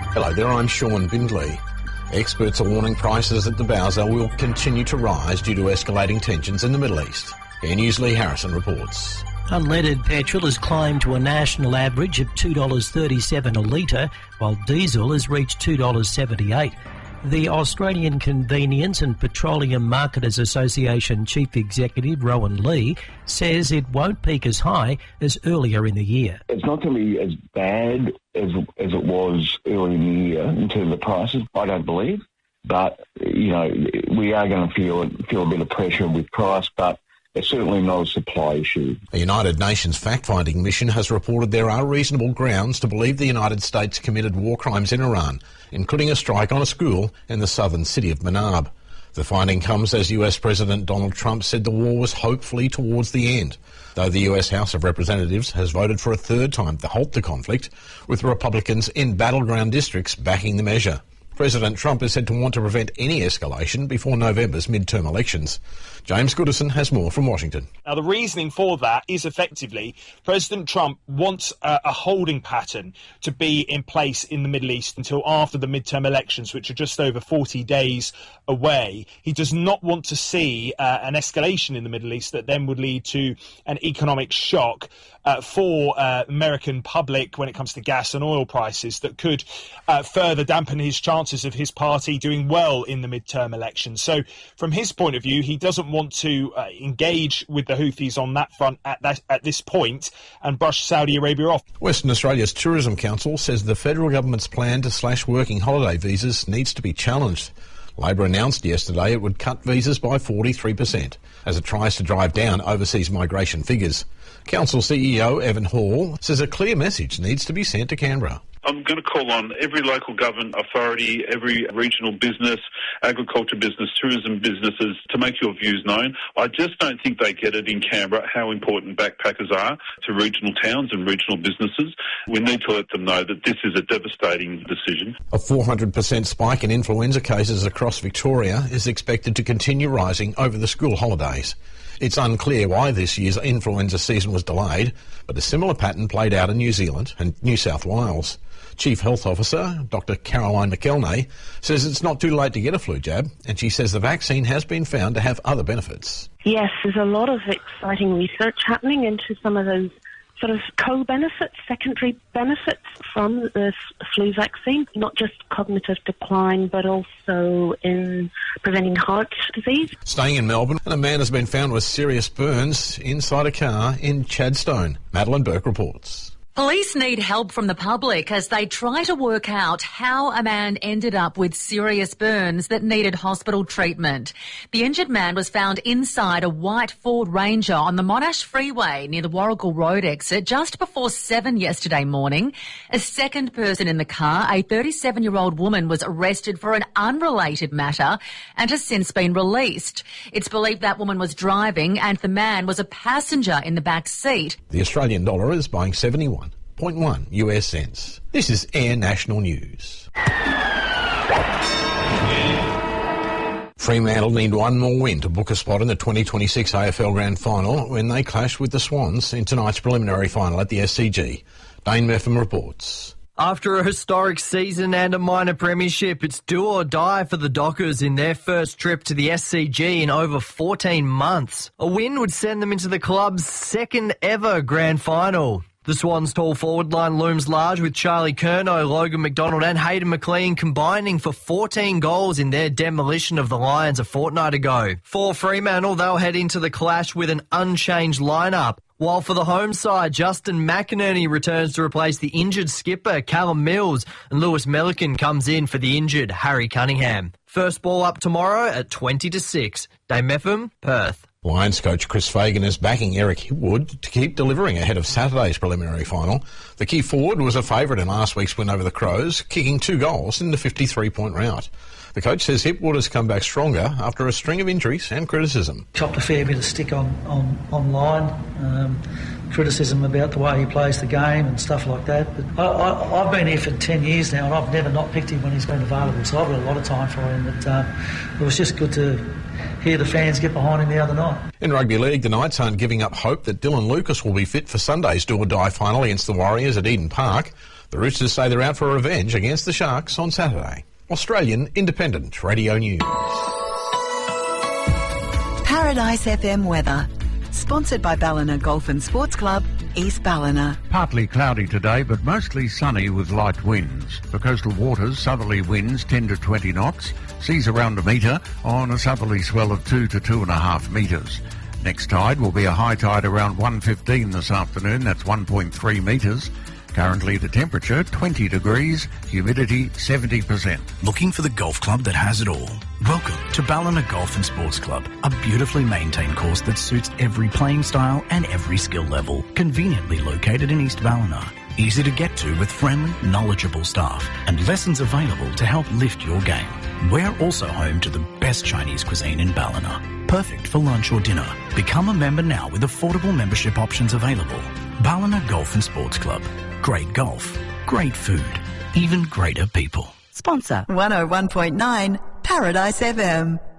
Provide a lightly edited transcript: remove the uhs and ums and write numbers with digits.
Hello there, I'm Sean Bindley. Experts are warning prices at the Bowser will continue to rise due to escalating tensions in the Middle East. Air News' Lee Harrison reports. Unleaded petrol has climbed to a national average of $2.37 a litre, while diesel has reached $2.78. The Australian Convenience and Petroleum Marketers Association Chief Executive Rowan Lee says it won't peak as high as earlier in the year. It's not going to be as bad as it was early in the year in terms of prices, I don't believe. But, we are going to feel a bit of pressure with price, but it's certainly not a supply issue. A United Nations fact-finding mission has reported there are reasonable grounds to believe the United States committed war crimes in Iran, including a strike on a school in the southern city of Manab. The finding comes as US President Donald Trump said the war was hopefully towards the end, though the US House of Representatives has voted for a third time to halt the conflict, with Republicans in battleground districts backing the measure. President Trump is said to want to prevent any escalation before November's midterm elections. James Goodison has more from Washington. Now, the reasoning for that is effectively President Trump wants a holding pattern to be in place in the Middle East until after the midterm elections, which are just over 40 days away. He does not want to see an escalation in the Middle East that then would lead to an economic shock for American public when it comes to gas and oil prices that could further dampen his chances of his party doing well in the midterm elections. So from his point of view, he doesn't want to engage with the Houthis on that front at this point and brush Saudi Arabia off. Western Australia's Tourism Council says the federal government's plan to slash working holiday visas needs to be challenged. Labor announced yesterday it would cut visas by 43% as it tries to drive down overseas migration figures. Council CEO Evan Hall says a clear message needs to be sent to Canberra. I'm going to call on every local government authority, every regional business, agriculture business, tourism businesses to make your views known. I just don't think they get it in Canberra how important backpackers are to regional towns and regional businesses. We need to let them know that this is a devastating decision. A 400% spike in influenza cases across Victoria is expected to continue rising over the school holidays. It's unclear why this year's influenza season was delayed, but a similar pattern played out in New Zealand and New South Wales. Chief Health Officer Dr Caroline McElnay says it's not too late to get a flu jab, and she says the vaccine has been found to have other benefits. Yes, there's a lot of exciting research happening into some of those sort of co-benefits, secondary benefits from the flu vaccine, not just cognitive decline, but also in preventing heart disease. Staying in Melbourne, and a man has been found with serious burns inside a car in Chadstone. Madeline Burke reports. Police need help from the public as they try to work out how a man ended up with serious burns that needed hospital treatment. The injured man was found inside a white Ford Ranger on the Monash Freeway near the Warrigal Road exit just before 7 yesterday morning. A second person in the car, a 37-year-old woman, was arrested for an unrelated matter and has since been released. It's believed that woman was driving and the man was a passenger in the back seat. The Australian dollar is buying 71.1 US cents. This is Air National News. Fremantle need one more win to book a spot in the 2026 AFL Grand Final when they clash with the Swans in tonight's preliminary final at the SCG. Dane Meffam reports. After a historic season and a minor premiership, it's do or die for the Dockers in their first trip to the SCG in over 14 months. A win would send them into the club's second ever grand final. The Swans' tall forward line looms large with Charlie Curnow, Logan McDonald and Hayden McLean combining for 14 goals in their demolition of the Lions a fortnight ago. For Fremantle, they'll head into the clash with an unchanged lineup. While for the home side, Justin McInerney returns to replace the injured skipper Callum Mills and Lewis Melican comes in for the injured Harry Cunningham. First ball up tomorrow at 20-6. Dame Meffam, Perth. Lions coach Chris Fagan is backing Eric Hipwood to keep delivering ahead of Saturday's preliminary final. The key forward was a favourite in last week's win over the Crows, kicking 2 goals in the 53-point rout. The coach says Hipwood has come back stronger after a string of injuries and criticism. Chopped a fair bit of stick online, criticism about the way he plays the game and stuff like that. But I've been here for 10 years now and I've never not picked him when he's been available, so I've got a lot of time for him. But it was just good to hear the fans get behind him the other night. In rugby league, the Knights aren't giving up hope that Dylan Lucas will be fit for Sunday's do-or-die final against the Warriors at Eden Park. The Roosters say they're out for revenge against the Sharks on Saturday. Australian Independent Radio News. Paradise FM weather. Sponsored by Ballina Golf and Sports Club, East Ballina. Partly cloudy today, but mostly sunny with light winds. For coastal waters, southerly winds 10 to 20 knots, seas around a metre on a southerly swell of 2 to 2.5 metres. Next tide will be a high tide around 1:15 this afternoon, that's 1.3 metres. Currently the temperature 20 degrees, humidity 70%. Looking for the golf club that has it all? Welcome to Ballina Golf and Sports Club, a beautifully maintained course that suits every playing style and every skill level. Conveniently located in East Ballina. Easy to get to with friendly, knowledgeable staff and lessons available to help lift your game. We're also home to the best Chinese cuisine in Ballina. Perfect for lunch or dinner. Become a member now with affordable membership options available. Ballina Golf and Sports Club. Great golf, great food, even greater people. Sponsor 101.9 Paradise FM.